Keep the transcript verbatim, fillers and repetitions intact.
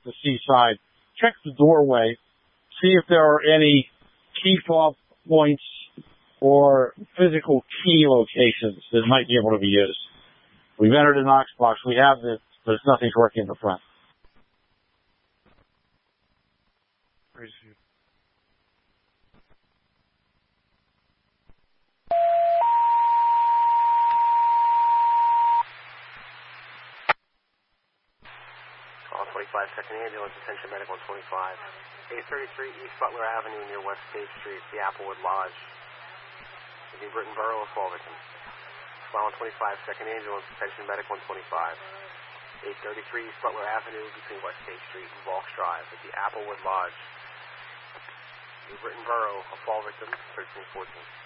at the seaside, check the doorway, see if there are any key fob points or physical key locations that might be able to be used. We've entered a Knox box. We have this, but nothing's working in the front. Call twenty-five, second ambulance, attention medic one twenty-five. eight thirty-three East Butler Avenue near West State Street, the Applewood Lodge. The New Britain Borough of Fall Victim. File one twenty-five, second ambulance, attention medic one twenty-five. eight thirty-three East Butler Avenue between West State Street and Volks Drive at the Applewood Lodge. New Britain Borough of Fall Victim, thirteen fourteen.